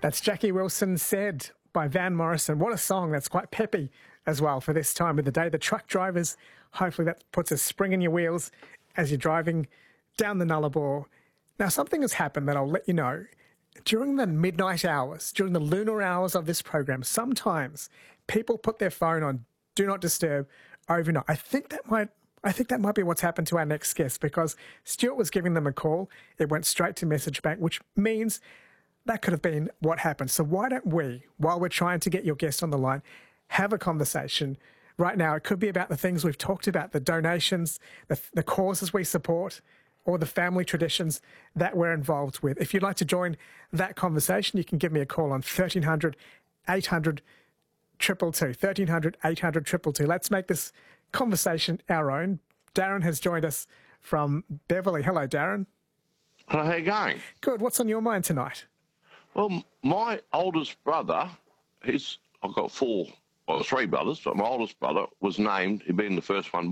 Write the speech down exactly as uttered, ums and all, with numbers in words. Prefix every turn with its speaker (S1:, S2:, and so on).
S1: That's Jackie Wilson Said by Van Morrison. What a song. That's quite peppy as well for this time of the day. The truck drivers, hopefully that puts a spring in your wheels as you're driving down the Nullarbor. Now, something has happened that I'll let you know. During the midnight hours, during the lunar hours of this program, sometimes people put their phone on Do Not Disturb overnight. I think that might I think that might be what's happened to our next guest, because Stuart was giving them a call. It went straight to message bank, which means that could have been what happened. So why don't we, while we're trying to get your guest on the line, have a conversation right now? It could be about the things we've talked about, the donations, the, the causes we support, or the family traditions that we're involved with. If you'd like to join that conversation, you can give me a call on thirteen hundred, eight hundred, two two two, thirteen hundred, eight hundred, two two two. Let's make this conversation our own. Darren has joined us from Beverly. Hello, Darren.
S2: Hello, how you going?
S1: Good. What's on your mind tonight?
S2: Well, my oldest brother, he's, I've got four, well, three brothers, but my oldest brother was named, he'd been the first one